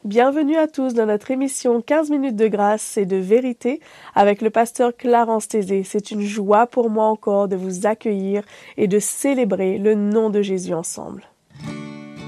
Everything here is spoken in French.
Bienvenue à tous dans notre émission 15 minutes de grâce et de vérité avec le pasteur Clarence Tézé. C'est une joie pour moi encore de vous accueillir et de célébrer le nom de Jésus ensemble.